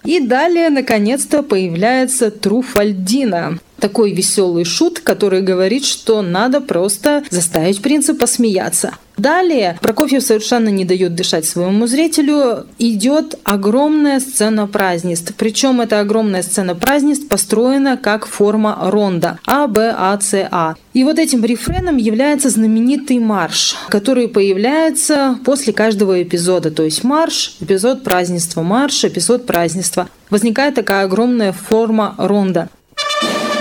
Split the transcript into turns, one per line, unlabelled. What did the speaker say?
И далее, наконец-то, появляется Труфальдино. Такой веселый шут, который говорит, что надо просто заставить принца посмеяться. Далее Прокофьев совершенно не дает дышать своему зрителю. Идет огромная сцена празднеств. Причем эта огромная сцена празднеств построена как форма ронда А, Б, А, С, А. И вот этим рефреном является знаменитый марш, который появляется после каждого эпизода. То есть марш, эпизод празднества, марш, эпизод празднества. Возникает такая огромная форма ронда.